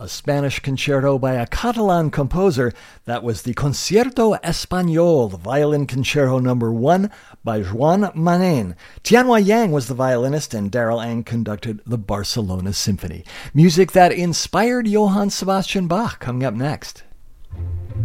a Spanish concerto by a Catalan composer. That was the Concierto Español, Violin Concerto No. 1 by Joan Manen. Tianhua Yang was the violinist, and Darrell Ang conducted the Barcelona Symphony. Music that inspired Johann Sebastian Bach, coming up next.